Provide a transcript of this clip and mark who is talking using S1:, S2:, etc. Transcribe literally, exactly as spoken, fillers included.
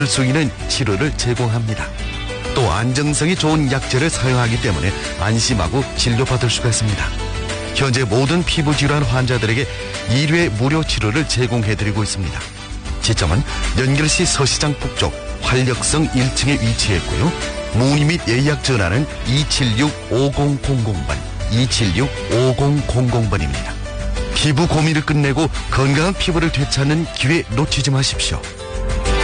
S1: 수 있는 치료를 제공합니다. 또 안정성이 좋은 약재를 사용하기 때문에 안심하고 진료받을 수가 있습니다. 현재 모든 피부질환 환자들에게 일 회 무료 치료를 제공해드리고 있습니다. 지점은 연결시 서시장 북쪽 활력성 일 층에 위치했고요. 문의 및 예약 전화는 이칠육 오공공공 번, 이칠육 오공공공 번입니다. 피부 고민을 끝내고 건강한 피부를 되찾는 기회 놓치지 마십시오.